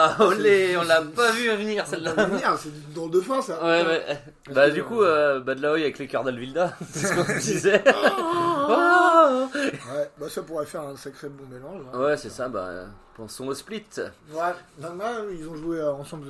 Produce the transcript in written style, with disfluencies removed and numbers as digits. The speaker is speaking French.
là, olé, on l'a pas vu venir celle-là. C'est une drôle de fin ça. Ouais. Bah du coup, Bad Laoui avec les cœurs d'Alvilda, c'est ce qu'on disait. Ouais, bah ça pourrait faire un sacré bon mélange. Hein. Ouais, c'est ça, bah pensons au split. Ouais, non, ils ont joué ensemble